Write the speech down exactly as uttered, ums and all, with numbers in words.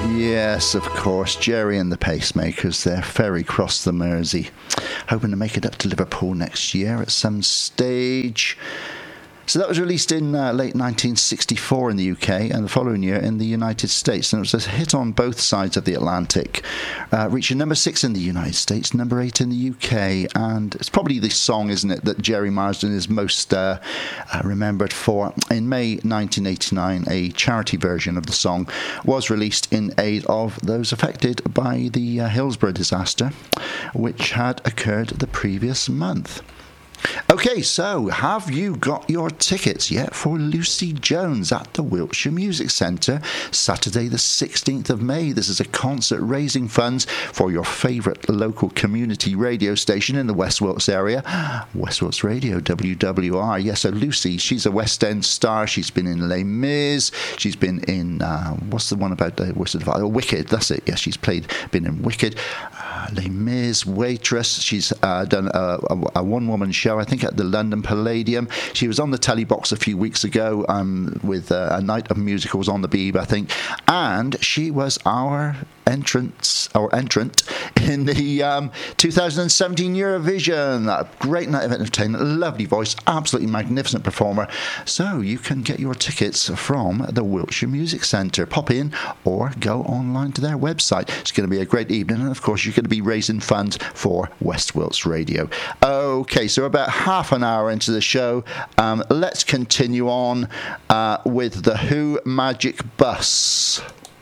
Yes, of course, Jerry and the Pacemakers, their ferry crossed the Mersey, hoping to make it up to Liverpool next year at some stage. So that was released in uh, late nineteen sixty-four in the U K and the following year in the United States. And it was a hit on both sides of the Atlantic, uh, reaching number six in the United States, number eight in the U K. And it's probably the song, isn't it, that Jerry Marsden is most uh, uh, remembered for. In May nineteen eighty-nine, a charity version of the song was released in aid of those affected by the uh, Hillsborough disaster, which had occurred the previous month. Okay, so have you got your tickets yet for Lucy Jones at the Wiltshire Music Centre, Saturday the sixteenth of May? This is a concert raising funds for your favourite local community radio station in the West Wilts area, West Wilts Radio, W W R. Yes, so Lucy, she's a West End star. She's been in Les Mis. She's been in, uh, what's the one about the Wizard of Oz? Oh, Wicked, that's it. Yes, she's played, been in Wicked, uh, Les Mis, Waitress. She's uh, done a, a, a one-woman show, I think, at the London Palladium. She was on the telly box a few weeks ago um, with uh, a night of musicals on the Beeb, I think, and she was our entrance or entrant in the um, two thousand seventeen Eurovision. A great night of entertainment, lovely voice, absolutely magnificent performer. So you can get your tickets from the Wiltshire Music Centre. Pop in or go online to their website. It's going to be a great evening, and of course you're going to be raising funds for West Wilts Radio. Okay, so about half an hour into the show, um, let's continue on uh, with the Who Magic Bus.